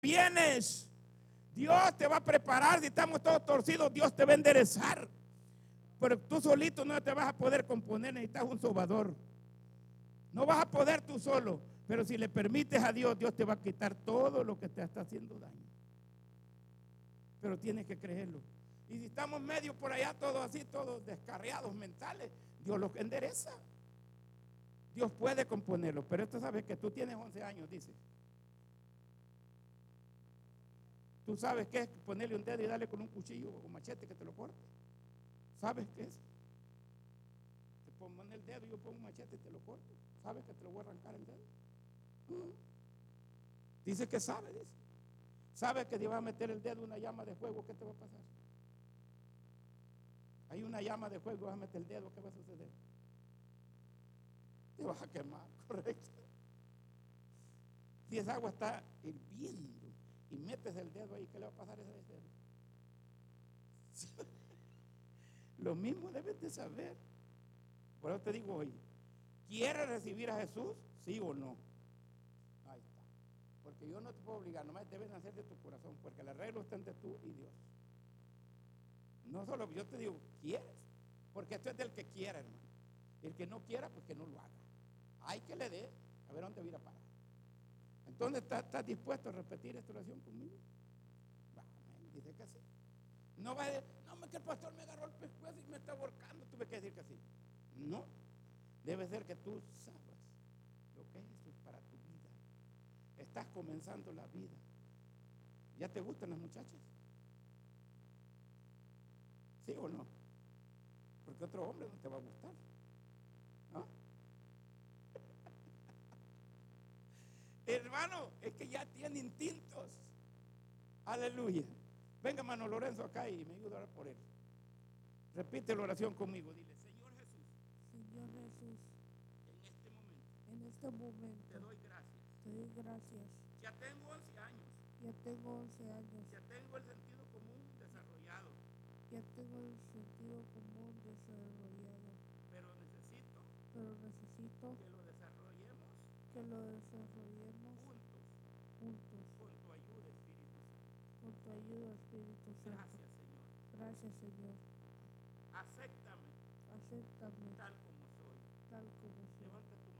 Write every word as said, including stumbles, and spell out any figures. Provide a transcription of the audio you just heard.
vienes, Dios te va a preparar. Si estamos todos torcidos, Dios te va a enderezar. Pero tú solito no te vas a poder componer, necesitas un sobador. No vas a poder tú solo, pero si le permites a Dios, Dios te va a quitar todo lo que te está haciendo daño. Pero tienes que creerlo. Y si estamos medio por allá, todos así, todos descarriados mentales, Dios los endereza. Dios puede componerlo, pero esto sabes que tú tienes once años, dice. Tú sabes qué es ponerle un dedo y darle con un cuchillo o machete que te lo corte. ¿Sabes qué es? Te pongo el dedo y yo pongo un machete y te lo corto. ¿Sabes que te lo voy a arrancar el dedo? Uh-huh. Dice que sabe, dice. ¿Sabes que Dios va a meter el dedo en una llama de fuego? ¿Qué te va a pasar? Hay una llama de fuego, vas a meter el dedo, ¿qué va a suceder? Te vas a quemar, correcto. Si esa agua está hirviendo y metes el dedo ahí, ¿qué le va a pasar a ese dedo? Lo mismo debes de saber. Por eso te digo hoy, ¿quieres recibir a Jesús? ¿Sí o no? Ahí está. Porque yo no te puedo obligar, nomás debes nacer de tu corazón, porque el arreglo está entre tú y Dios. No solo yo te digo, ¿quieres? Porque esto es del que quiera, hermano. El que no quiera, pues que no lo haga. Hay que le dé, a ver dónde voy a ir a parar. Entonces, ¿estás, ¿estás dispuesto a repetir esta oración conmigo? Va, dice que sí. No va a decir, no, que el pastor me agarró el pescuezo y me está ahorcando. Tuve que decir que sí. No, debe ser que tú sabes lo que es esto para tu vida. Estás comenzando la vida. ¿Ya te gustan las muchachas? ¿Sí o no? Porque otro hombre no te va a gustar, ¿no? Hermano, es que ya tienen tintos. Aleluya. Venga, hermano Lorenzo, acá y me ayuda a orar por él. Repite la oración conmigo. Dile, Señor Jesús. Señor Jesús. En este momento. En este momento. Te doy gracias. Te doy gracias. Ya tengo once años. Ya tengo once años. Ya tengo el sentido común desarrollado. Ya tengo el sentido común desarrollado. Pero necesito. Pero necesito. Que lo desarrollemos. Que lo desarrollemos. Juntos. Juntos. Con tu ayuda, Espíritu Santo. Con tu ayuda, Espíritu Santo. Gracias, Señor. Gracias, Señor. Acéptame. Acéptame. Tal como soy. Tal como soy. Levanta tu